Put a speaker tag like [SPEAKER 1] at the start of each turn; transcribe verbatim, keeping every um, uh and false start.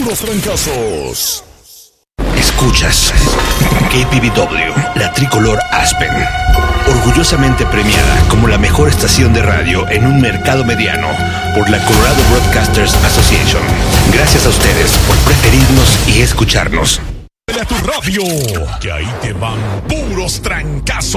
[SPEAKER 1] puros trancazos.
[SPEAKER 2] Escuchas K P V W, la tricolor Aspen, orgullosamente premiada como la mejor estación de radio en un mercado mediano por la Colorado Broadcasters Association. Gracias a ustedes por preferirnos y escucharnos.
[SPEAKER 1] A tu radio, que ahí te van puros trancazos.